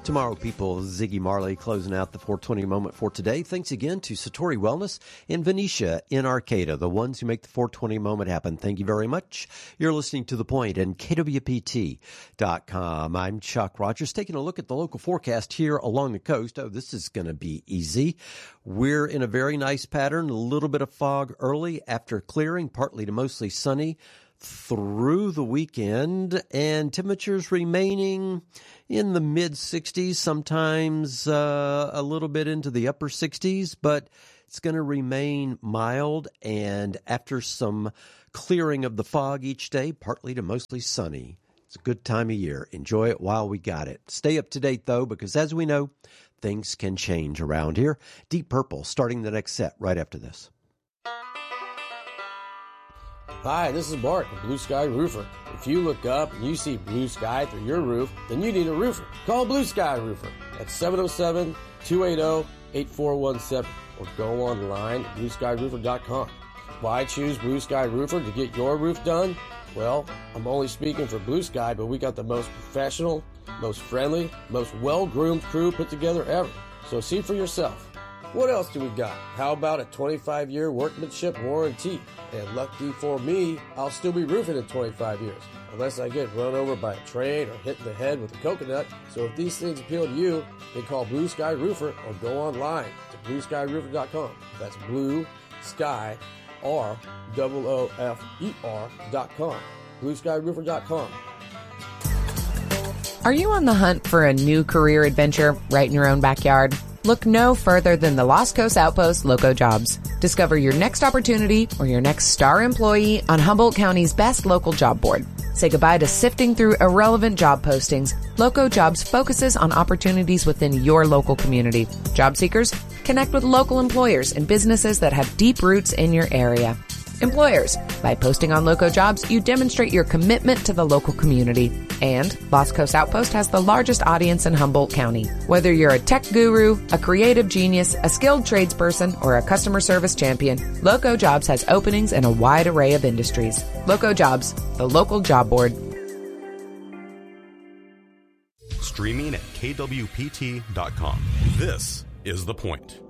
Tomorrow, people, Ziggy Marley closing out the 420 moment for today. Thanks again to Satori Wellness in Venetia in Arcata, the ones who make the 420 moment happen. Thank you very much. You're listening to The Point and KWPT.com. I'm Chuck Rogers, taking a look at the local forecast here along the coast. Oh, this is going to be easy. We're in a very nice pattern, a little bit of fog early after clearing, partly to mostly sunny through the weekend, and temperatures remaining in the mid-60s, sometimes a little bit into the upper 60s, but it's going to remain mild, and after some clearing of the fog each day, partly to mostly sunny. It's a good time of year. Enjoy it while we got it. Stay up to date, though, because as we know, things can change around here. Deep Purple starting the next set right after this. Hi, this is Bart with Blue Sky Roofer. If you look up and you see blue sky through your roof, then you need a roofer. Call Blue Sky Roofer at 707-280-8417 or go online at blueskyroofer.com. Why choose Blue Sky Roofer to get your roof done? Well, I'm only speaking for Blue Sky, but we got the most professional, most friendly, most well-groomed crew put together ever. So see for yourself. What else do we got? How about a 25-year workmanship warranty? And lucky for me, I'll still be roofing in 25 years, unless I get run over by a train or hit in the head with a coconut. So if these things appeal to you, then call Blue Sky Roofer or go online to blueskyroofer.com. That's Blue Sky, ROOFER.com. blueskyroofer.com. Are you on the hunt for a new career adventure right in your own backyard? Look no further than the Lost Coast Outpost Loco Jobs. Discover your next opportunity or your next star employee on Humboldt County's best local job board. Say goodbye to sifting through irrelevant job postings. Loco Jobs focuses on opportunities within your local community. Job seekers, connect with local employers and businesses that have deep roots in your area. Employers, by posting on Loco Jobs, you demonstrate your commitment to the local community. And Lost Coast Outpost has the largest audience in Humboldt County. Whether you're a tech guru, a creative genius, a skilled tradesperson, or a customer service champion, Loco Jobs has openings in a wide array of industries. Loco Jobs, the local job board. Streaming at KWPT.com. This is The Point.